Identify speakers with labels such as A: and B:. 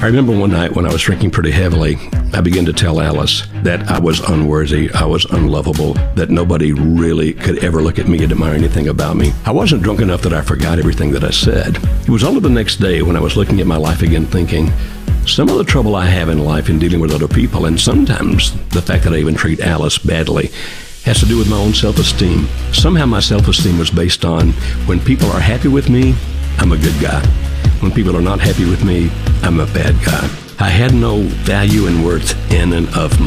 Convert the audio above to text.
A: I remember one night when I was drinking pretty heavily, I began to tell Alice that I was unworthy, I was unlovable, that nobody really could ever look at me and admire anything about me. I wasn't drunk enough that I forgot everything that I said. It was only the next day when I was looking at my life again thinking, some of the trouble I have in life in dealing with other people, and sometimes the fact that I even treat Alice badly, has to do with my own self-esteem. Somehow my self-esteem was based on when people are happy with me, I'm a good guy. When people are not happy with me, I'm a bad guy. I had no value and worth in and of myself.